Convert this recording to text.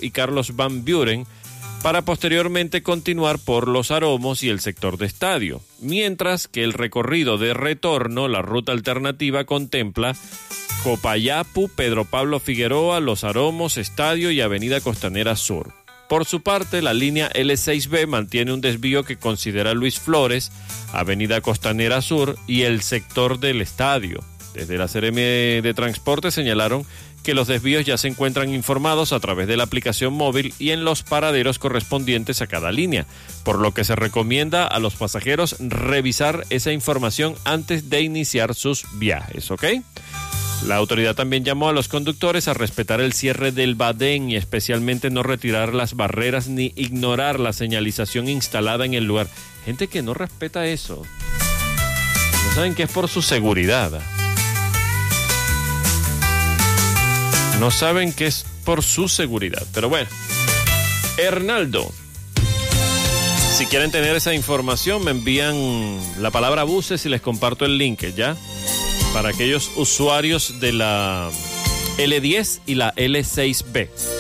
y Carlos Van Buren, para posteriormente continuar por Los Aromos y el sector de Estadio, mientras que el recorrido de retorno, la ruta alternativa, contempla Copayapu, Pedro Pablo Figueroa, Los Aromos, Estadio y Avenida Costanera Sur. Por su parte, la línea L6B mantiene un desvío que considera Luis Flores, Avenida Costanera Sur y el sector del Estadio. Desde la CRM de Transporte señalaron que los desvíos ya se encuentran informados a través de la aplicación móvil y en los paraderos correspondientes a cada línea, por lo que se recomienda a los pasajeros revisar esa información antes de iniciar sus viajes, ¿ok? La autoridad también llamó a los conductores a respetar el cierre del badén y especialmente no retirar las barreras ni ignorar la señalización instalada en el lugar. Gente que no respeta eso. No saben que es por su seguridad. No saben que es por su seguridad. Pero bueno. Hernaldo. Si quieren tener esa información, me envían la palabra buses y les comparto el link, ¿ya? Para aquellos usuarios de la L10 y la L6B.